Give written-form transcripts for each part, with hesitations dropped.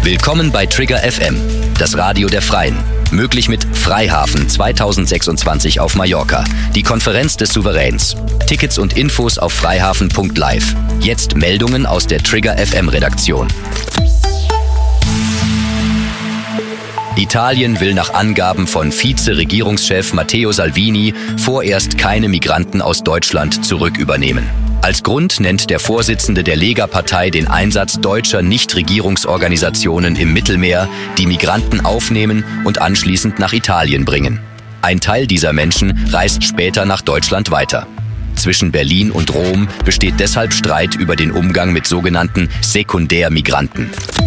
Willkommen bei Trigger FM, das Radio der Freien. Möglich mit Freihafen 2026 auf Mallorca, die Konferenz des Souveräns. Tickets und Infos auf freihafen.live. Jetzt Meldungen aus der Trigger FM Redaktion. Italien will nach Angaben von Vize-Regierungschef Matteo Salvini vorerst keine Migranten aus Deutschland zurückübernehmen. Als Grund nennt der Vorsitzende der Lega-Partei den Einsatz deutscher Nichtregierungsorganisationen im Mittelmeer, die Migranten aufnehmen und anschließend nach Italien bringen. Ein Teil dieser Menschen reist später nach Deutschland weiter. Zwischen Berlin und Rom besteht deshalb Streit über den Umgang mit sogenannten Sekundärmigranten.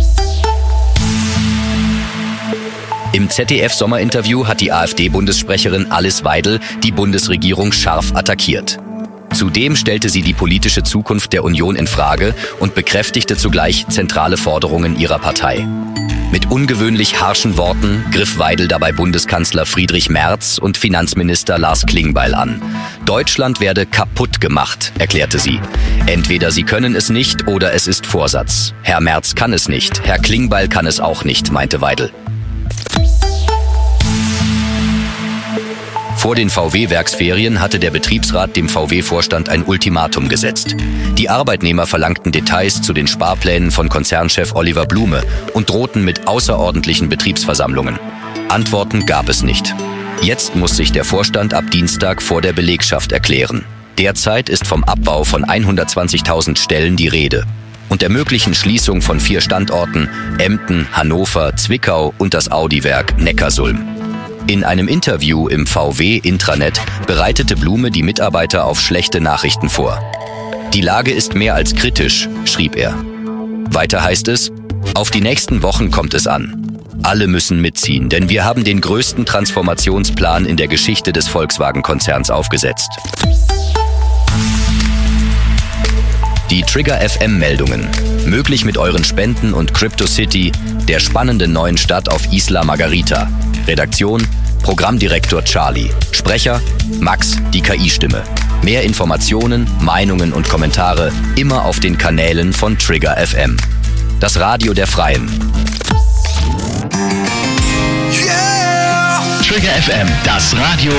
Im ZDF-Sommerinterview hat die AfD-Bundessprecherin Alice Weidel die Bundesregierung scharf attackiert. Zudem stellte sie die politische Zukunft der Union in Frage und bekräftigte zugleich zentrale Forderungen ihrer Partei. Mit ungewöhnlich harschen Worten griff Weidel dabei Bundeskanzler Friedrich Merz und Finanzminister Lars Klingbeil an. Deutschland werde kaputt gemacht, erklärte sie. Entweder sie können es nicht oder es ist Vorsatz. Herr Merz kann es nicht, Herr Klingbeil kann es auch nicht, meinte Weidel. Vor den VW-Werksferien hatte der Betriebsrat dem VW-Vorstand ein Ultimatum gesetzt. Die Arbeitnehmer verlangten Details zu den Sparplänen von Konzernchef Oliver Blume und drohten mit außerordentlichen Betriebsversammlungen. Antworten gab es nicht. Jetzt muss sich der Vorstand ab Dienstag vor der Belegschaft erklären. Derzeit ist vom Abbau von 120.000 Stellen die Rede und der möglichen Schließung von 4 Standorten: Emden, Hannover, Zwickau und das Audi-Werk Neckarsulm. In einem Interview im VW-Intranet bereitete Blume die Mitarbeiter auf schlechte Nachrichten vor. Die Lage ist mehr als kritisch, schrieb er. Weiter heißt es: Auf die nächsten Wochen kommt es an. Alle müssen mitziehen, denn wir haben den größten Transformationsplan in der Geschichte des Volkswagen-Konzerns aufgesetzt. Die Trigger FM-Meldungen. Möglich mit euren Spenden und CryptoCity, der spannenden neuen Stadt auf Isla Margarita. Redaktion: Programmdirektor Charlie. Sprecher: Max, die KI-Stimme. Mehr Informationen, Meinungen und Kommentare immer auf den Kanälen von Trigger FM. Das Radio der Freien. Trigger FM, das Radio